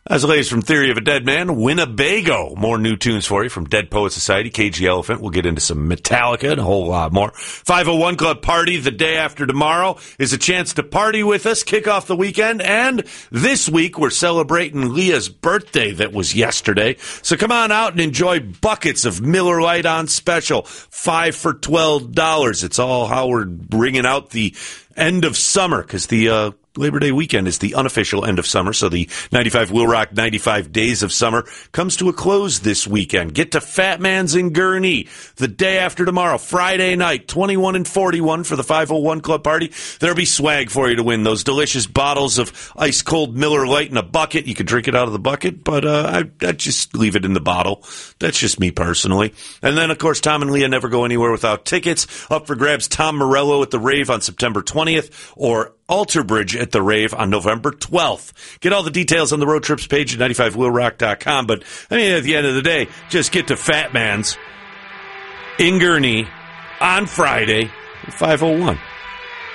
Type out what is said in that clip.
As the latest from Theory of a Dead Man, Winnebago. More new tunes for you from Dead Poet Society, KG Elephant. We'll get into some Metallica and a whole lot more. 501 Club Party the day after tomorrow is a chance to party with us, kick off the weekend. And this week, we're celebrating Leah's birthday that was yesterday. So come on out and enjoy buckets of Miller Lite on special. 5 for $12. It's all how we're bringing out the end of summer because the Labor Day weekend is the unofficial end of summer, so the 95 Will Rock 95 Days of Summer comes to a close this weekend. Get to Fat Man's in Gurnee the day after tomorrow, Friday night, 21 and 41 for the 501 Club Party. There'll be swag for you to win. Those delicious bottles of ice-cold Miller Lite in a bucket. You can drink it out of the bucket, but I'd just leave it in the bottle. That's just me personally. And then, of course, Tom and Leah never go anywhere without tickets. Up for grabs, Tom Morello at the Rave on September 20th, or Alter Bridge at the Rave on November 12th. Get all the details on the road trips page at 95willrock.com. But, I mean, at the end of the day, just get to Fat Man's in Gurnee on Friday, 501.